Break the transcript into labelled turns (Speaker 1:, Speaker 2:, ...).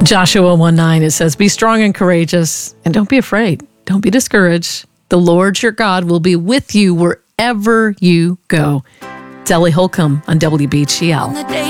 Speaker 1: Joshua 1:9, it says, "Be strong and courageous, and don't be afraid. Don't be discouraged. The Lord your God will be with you wherever you go." It's Ellie Holcomb on WBGL.